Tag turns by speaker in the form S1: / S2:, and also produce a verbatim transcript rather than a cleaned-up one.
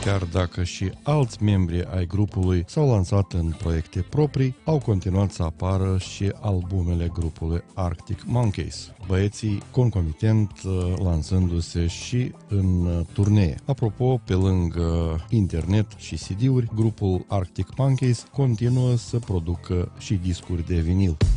S1: chiar dacă și alți membri ai grupului s-au lansat în proiecte proprii, au continuat să apară și albumele grupului Arctic Monkeys, băieții concomitent lansându-se și în turnee. Apropo, pe lângă internet și C D-uri, grupul Arctic Monkeys continuă să producă și discuri de vinil.